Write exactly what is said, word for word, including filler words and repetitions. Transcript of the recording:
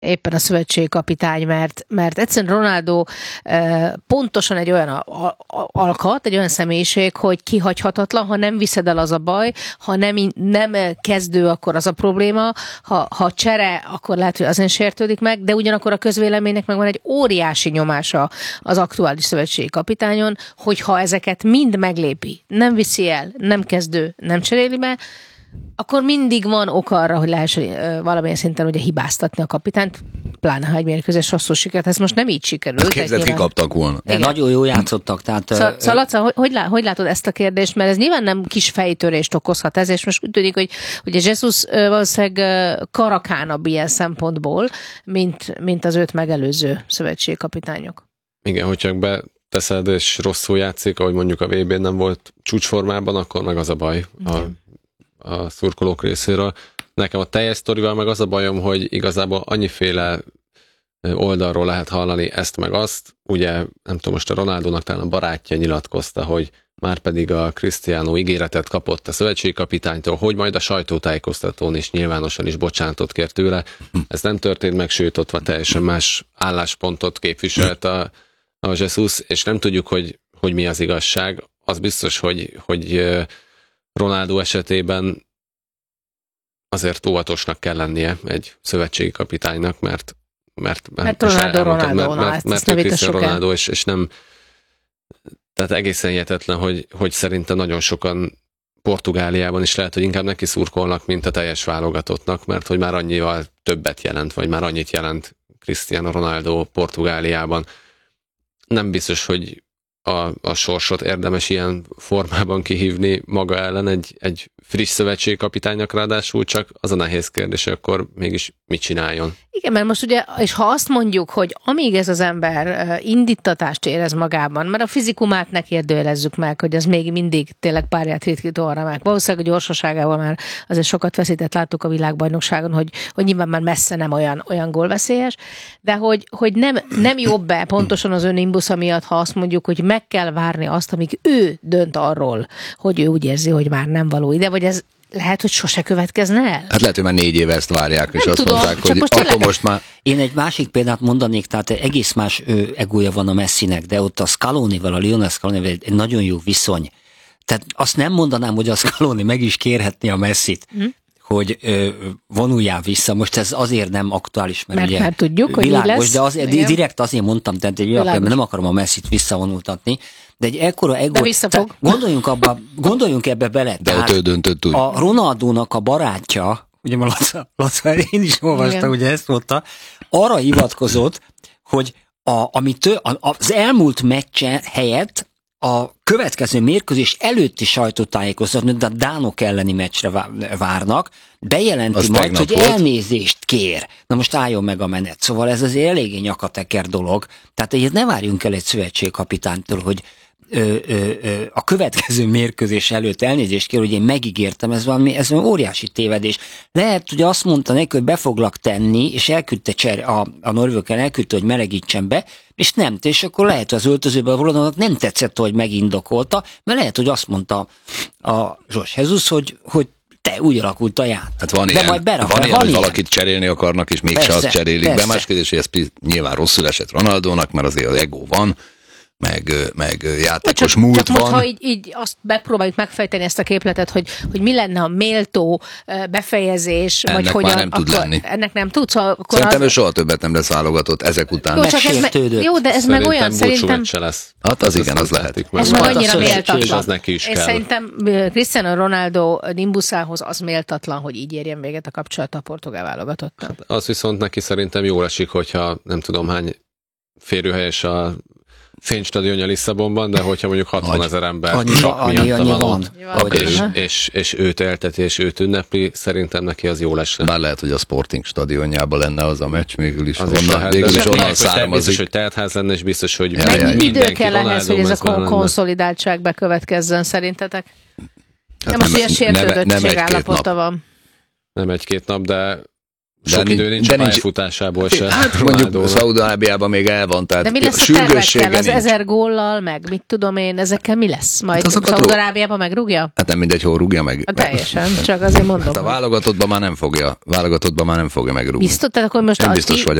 éppen a szövetségkapitány, mert, mert egyszerűen Ronaldo e, pontosan egy olyan a, a, alkat, egy olyan személyiség, hogy kihagyhatatlan, ha nem viszed el, az a baj, ha nem, nem kezdő, akkor az a probléma, ha, ha csere, akkor lehet, hogy azért sértődik meg, de ugyanakkor a közvéleménynek meg van egy óriási nyomása az aktuális szövetségkapitányon, hogyha ezeket mind meglépi, nem viszi el, nem kezdő, nem cseréli be, akkor mindig van ok arra, hogy lehessen valamilyen szinten ugye hibáztatni a kapitányt, pláne ha egy mérkőzés rosszul sikerült. Ez most nem így sikerült. Képzeld, kikaptak volna. De nagyon jó játszottak. Tehát, szóval, szóval Laca, hogy, hogy, lá, hogy látod ezt a kérdést? Mert ez nyilván nem kis fejtörést okozhat ez, és most úgy tűnik, hogy ugye Jesus valószínűleg karakánabb ilyen szempontból, mint, mint az őt megelőző szövetségkapitányok. Igen, hogyha beteszed és rosszul játszik, ahogy mondjuk a vé bén nem volt csúcsformában, akkor meg az a baj a, a szurkolók részéről. Nekem a teljes sztorival meg az a bajom, hogy igazából annyiféle oldalról lehet hallani ezt meg azt. Ugye, nem tudom, most a Ronaldónak talán a barátja nyilatkozta, hogy már pedig a Cristiano ígéretet kapott a szövetségkapitánytól, hogy majd a sajtótájékoztatón is nyilvánosan is bocsánatot kért tőle. Ez nem történt meg, sőt, ott teljesen más álláspontot képviselt a, a Jesus, és nem tudjuk, hogy, hogy mi az igazság. Az biztos, hogy, hogy Ronaldo esetében azért óvatosnak kell lennie egy szövetségi kapitánynak, mert mert, mert Ronaldo, Ronaldo, mert, na, mert, ezt, mert, ezt mert Cristiano Ronaldo, és, és nem, tehát egészen hihetetlen, hogy, hogy szerintem nagyon sokan Portugáliában is lehet, hogy inkább neki szurkolnak, mint a teljes válogatottnak, mert hogy már annyival többet jelent, vagy már annyit jelent Cristiano Ronaldo Portugáliában. Nem biztos, hogy a, a sorsot érdemes ilyen formában kihívni maga ellen egy, egy friss szövetségkapitánynak, ráadásul csak az a nehéz kérdés, akkor mégis mit csináljon. Igen, mert most ugye, és ha azt mondjuk, hogy amíg ez az ember indítatást érez magában, mert a fizikumát ne kérdőjelezzük meg, hogy az még mindig tényleg párját ritkító arra meg. Valószínűleg a gyorsaságával már azért sokat veszített, láttuk a világbajnokságon, hogy, hogy nyilván már messze nem olyan, olyan gólveszélyes, de hogy, hogy nem, nem jobb-e pontosan az ön imbusza miatt, ha azt mondjuk, hogy meg kell várni azt, amíg ő dönt arról, hogy ő úgy érzi, hogy már nem való ide, vagy ez lehet, hogy sose következne el? Hát lehet, hogy már négy éve ezt várják, és nem azt tudom, mondták, hogy most akkor most már... Én egy másik példát mondanék, tehát egész más ő, egója van a Messinek, de ott a Scalonival, a Lionel Scalonival egy nagyon jó viszony. Tehát azt nem mondanám, hogy a Scaloni meg is kérhetné a Messit, hm? hogy ö, vonuljál vissza. Most ez azért nem aktuális, mert, mert ugye mert tudjuk, világos, hogy lesz. de azért, direkt azért mondtam, tehát egy olyan, nem akarom a Messit visszavonultatni, de egy ekkora ego... De visszafog. Gondoljunk, abba, gondoljunk ebbe bele. De ott ő döntött úgy. A Ronaldónak a barátja, ugye ma Laca, Laca én is olvastam, ugye ezt mondta, arra hivatkozott, hogy a, amit ő, az elmúlt meccse helyett a következő mérkőzés előtti sajtótájékoztatón, de a dánok elleni meccsre várnak, bejelenti az majd, hogy volt. Elnézést kér. Na most álljon meg a menet. Szóval ez azért eléggé nyakateker dolog. Tehát egyet ne várjunk el egy szövetségkapitánytól, hogy Ö, ö, ö, a következő mérkőzés előtt elnézést kér, hogy én megígértem, ez valami, ez valami óriási tévedés. Lehet, hogy azt mondta neki, hogy be foglak tenni, és elküldte cser, a, a norvégeken elküldte, hogy melegítsen be, és nem, és akkor lehet, hogy az öltözőben valóban nem tetszett, hogy megindokolta, mert lehet, hogy azt mondta a Jorge Jesus, hogy, hogy te úgy alakult a játék. Hát van de ilyen, majd berakja, van ilyen, van hogy ilyen. Valakit cserélni akarnak, és mégse azt cserélik be. Más kérdés, hogy ez nyilván rosszul esett Ronaldónak, mert azért az ego van, meg, meg játékos csak, múlt csak van. Most, ha így, így azt megpróbáljuk megfejteni ezt a képletet, hogy, hogy mi lenne a méltó befejezés, ennek vagy hogyan, nem tud lenni. Ennek nem tudsz. Akkor szerintem az... ő soha többet nem lesz válogatott ezek után. Jó, csak ez me... Jó, de ez szerintem meg olyan, szerintem... lesz. Hát az igen, az lehet. Ez meg annyira méltatlan. Az neki is és kell. szerintem Cristiano Ronaldo nimbuszához az méltatlan, hogy így érjen véget a kapcsolat a portugál válogatottal. Hát az viszont neki szerintem jól esik, hogyha nem tudom hány férőhelyes a fénystadionja Lisszabonban, de hogyha mondjuk hatvanezer ember annyi, csak annyi, miatta annyi van, van. van. És, és, és őt elteti, és őt ünnepli, szerintem neki az jó lesz. Bár lehet, hogy a Sporting stadionjában lenne az a meccs, végül is az onnan, is lehet, végül is onnan biztos, származik. hogy teltház lenne, és biztos, hogy ja, ja, mennyi idő kell Ronaldo ehhez, hogy ez a lenne. konszolidáltság bekövetkezzen szerintetek? Hát nem most ilyen sértődöttség állapota van. Nem egy-két nap, de sok de idő nincs de a nincs, pályafutásából se. Hát mondjuk Szaúd-Arábiában még el van, tehát de mi lesz a tervekkel, az nincs. ezer góllal, meg mit tudom én, ezekkel mi lesz? Majd Hát Szaúd-Arábiában megrúgja? Hát nem mindegy, hol rúgja meg. Hát teljesen, csak azért mondom. Hát a válogatottban már nem fogja, válogatottban már nem fogja megrúgni. Biztos, tehát akkor most Én az biztos ti- vagyok